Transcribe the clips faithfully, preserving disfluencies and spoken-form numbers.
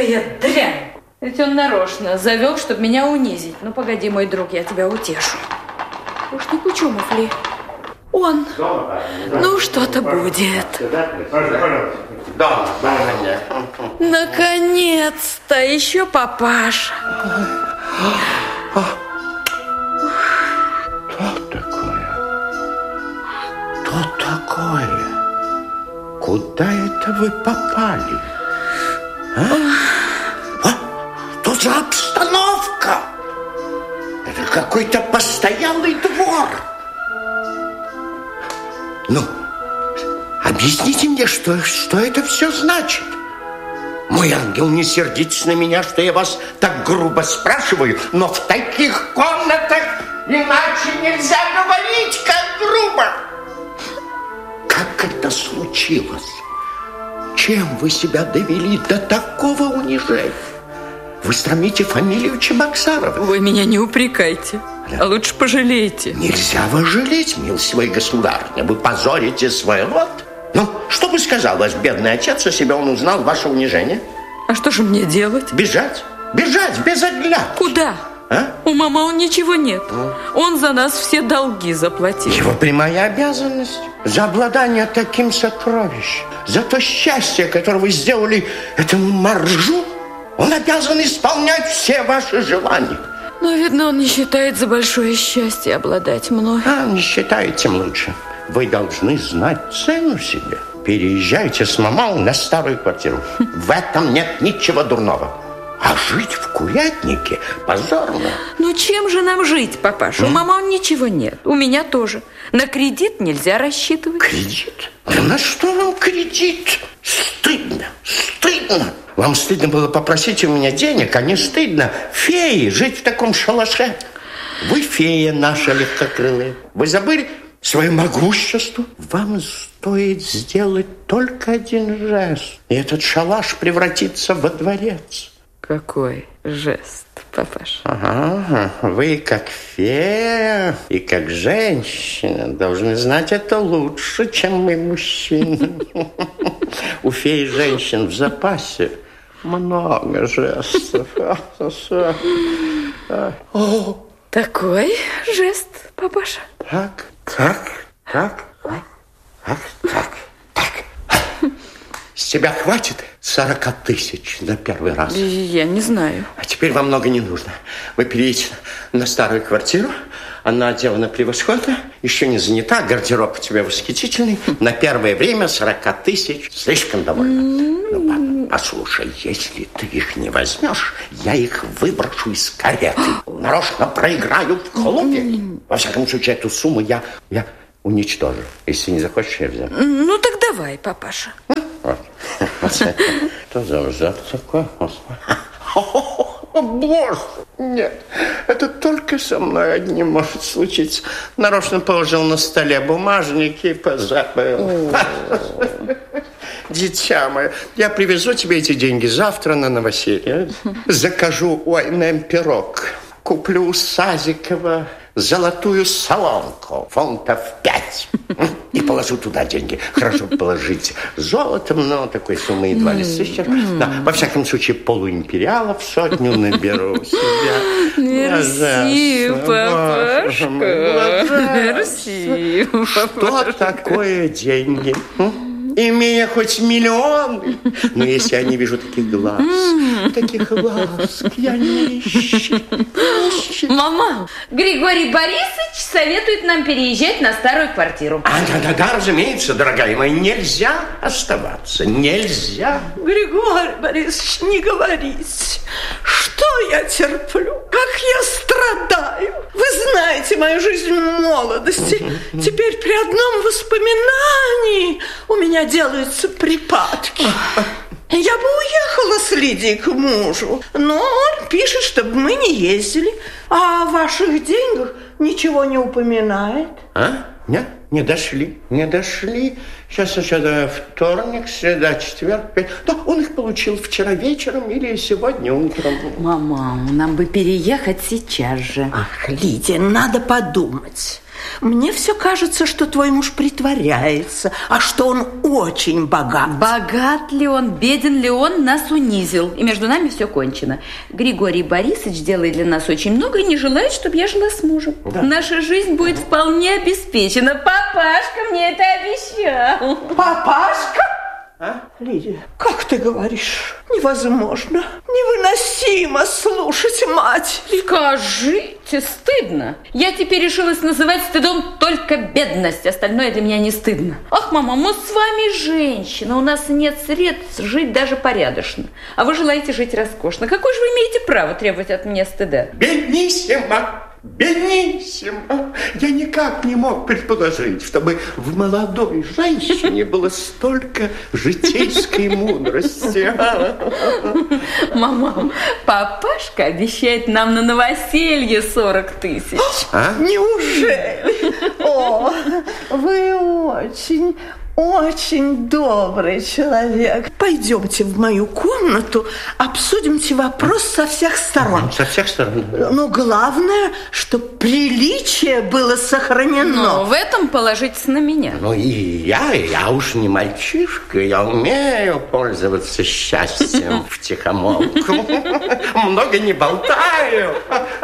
Какая дрянь! Ведь он нарочно завел, чтобы меня унизить. Ну, погоди, мой друг, я тебя утешу. Уж не Кучумов ли? Он. Ну, что-то будет. Наконец-то! Еще папаша. Что такое? Что такое? Куда это вы попали? А? А? Что за обстановка? Это какой-то постоялый двор. Ну, объясните мне, что, что это все значит? Мой ангел, не сердитесь на меня, что я вас так грубо спрашиваю, но в таких комнатах иначе нельзя говорить, как грубо. Как это случилось? Чем вы себя довели до такого унижения? Вы срамите фамилию Чебоксарова. Вы меня не упрекайте, да. А лучше пожалейте. Нельзя вас жалеть, милостивая государыня. Вы позорите свой род. Ну, что бы сказал ваш бедный отец, если бы он узнал ваше унижение? А что же мне делать? Бежать. Бежать без оглядки. Куда? А? У мамы ничего нет. А? Он за нас все долги заплатил. Его прямая обязанность за обладание таким сокровищем, за то счастье, которое вы сделали этому моржу, он обязан исполнять все ваши желания. Но, видно, он не считает за большое счастье обладать мной. А, не считает, тем лучше. Вы должны знать цену себе. Переезжайте с мамой на старую квартиру. В этом нет ничего дурного. А жить в курятнике позорно. Ну, чем же нам жить, папаша? У мамы ничего нет. У меня тоже. На кредит нельзя рассчитывать. Кредит? Да на что вам кредит? Стыдно, стыдно. Вам стыдно было попросить у меня денег, а не стыдно феи жить в таком шалаше. Вы фея наша легкокрылая. Вы забыли свое могущество? Вам стоит сделать только один жест, и этот шалаш превратится во дворец. Какой жест, папаша? Ага, вы как фея и как женщина должны знать это лучше, чем мы, мужчины. У феи женщин в запасе много жестов. Такой жест, папаша? Так, так, так, так, так, так. С тебя хватит сорока тысяч на первый раз? Я не знаю. А теперь вам много не нужно. Вы переедете на старую квартиру. Она отделана превосходно, еще не занята, гардероб у тебя восхитительный. На первое время сорока тысяч слишком довольно. Ну, папа, послушай, если ты их не возьмешь, я их выброшу из кареты. Нарочно проиграю в клубе. Во всяком случае, эту сумму я, я уничтожу. Если не захочешь, я взял. Ну, так давай, папаша. Вот. Что за ужас такой? О, боже! Нет, это только со мной одним может случиться. Нарочно положил на столе бумажник и позабыл. Дитя мое, я привезу тебе эти деньги завтра на новоселье. Закажу у Айнем пирог. Куплю у Сазикова золотую солонку, фунтов пять. И положу туда деньги. Хорошо положить золотом, но такой суммы едва ли сыщешь. Да, во всяком случае, полуимпериалов сотню наберу себя. Мерси, папашка. Мерси, папашка. Что такое деньги? Имея хоть миллионы, но если я не вижу таких глаз, таких ласк, я нищий. Мама, Григорий Борисович советует нам переезжать на старую квартиру. А, да, да, да, разумеется, дорогая моя, нельзя оставаться, нельзя. Григорий Борисович, не говорите, что я терплю, как я страдаю. Вы знаете мою жизнь в молодости. Теперь при одном воспоминании у меня делаются припадки. Я бы уехала с Лидией к мужу, но он пишет, чтобы мы не ездили, а о ваших деньгах ничего не упоминает. А? Нет? Не дошли, не дошли. Сейчас еще вторник, среда, четверг, пять. Да, он их получил вчера вечером или сегодня утром. Мама, нам бы переехать сейчас же. Ах, Лидия, надо подумать. Мне все кажется, что твой муж притворяется, а что он очень богат. Богат ли он, беден ли он, нас унизил. И между нами все кончено. Григорий Борисович делает для нас очень много и не желает, чтобы я жила с мужем. Да. Наша жизнь будет вполне обеспечена. Папашка мне это обещал. Папашка? А? Лидия, как ты говоришь? Невозможно, невыносимо слушать мать. Скажите, стыдно. Я теперь решилась называть стыдом только бедность. Остальное для меня не стыдно. Ах, мама, мы с вами женщины. У нас нет средств жить даже порядочно. А вы желаете жить роскошно. Какое же вы имеете право требовать от меня стыда? Бедниссимо! Бедниссимо! Я никак не мог предположить, чтобы в молодой женщине было столько житейской мудрости. Мама, папашка обещает нам на новоселье сорок тысяч. А? Неужели? О, вы очень... Очень добрый человек. Пойдемте в мою комнату, обсудимте вопрос со всех сторон. Со всех сторон. Но главное, чтобы приличие было сохранено. Но в этом положитесь на меня. Ну и я, я уж не мальчишка, я умею пользоваться счастьем втихомолку. Много не болтаю.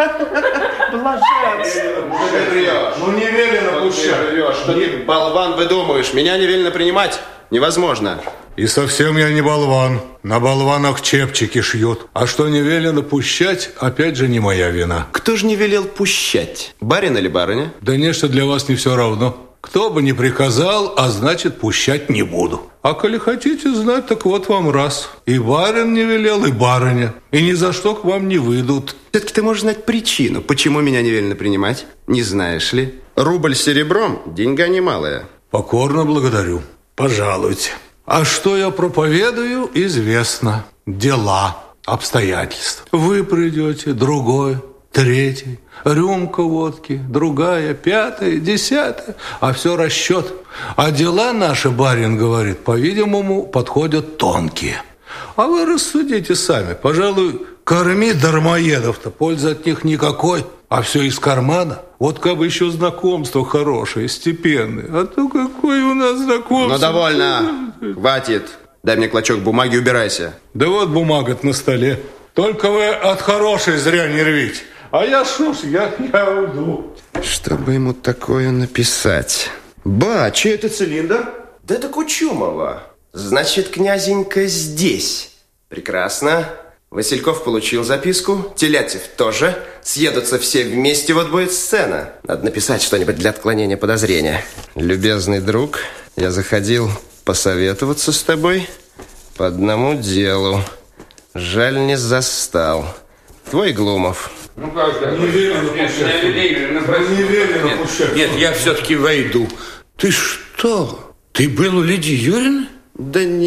Блаженство. Ну не велено пущать. Что ты, болван, выдумываешь? Меня не велено принимать. Невозможно. И совсем я не болван. На болванах чепчики шьют. А что не велено пущать, опять же не моя вина. Кто же не велел пущать? Барин или барыня? Да нечто для вас не все равно. Кто бы ни приказал, а значит, пущать не буду. А коли хотите знать, так вот вам раз. И барин не велел, и барыня. И ни за что к вам не выйдут. Все-таки ты можешь знать причину, почему меня не велено принимать. Не знаешь ли? Рубль серебром – деньга немалая. Покорно благодарю. Пожалуйте. А что я проповедую, известно. Дела, обстоятельства. Вы придете, другой, третий. Рюмка водки, другая, пятая, десятая. А все расчет. А дела наши, барин говорит, по-видимому, подходят тонкие. А вы рассудите сами. Пожалуй, корми дармоедов-то, пользы от них никакой. А все из кармана. Вот как бы еще знакомство хорошее, степенное. А то какое у нас знакомство. Ну, довольно. Хватит. Дай мне клочок бумаги, убирайся. Да вот бумага на столе. Только вы от хорошей зря не рвите. А я что ж, я, я уйду. Что бы ему такое написать? Ба, чей это цилиндр? Да это Кучумова. Значит, князенька здесь. Прекрасно. Васильков получил записку, Телятьев тоже. Съедутся все вместе, вот будет сцена. Надо написать что-нибудь для отклонения подозрения. Любезный друг, я заходил посоветоваться с тобой по одному делу. Жаль, не застал. Твой Глумов. Ну как же? Не велено пущать. Не велено пущать. Нет, я все-таки войду. Ты что? Ты был у Лидии Юрьевны? Да не.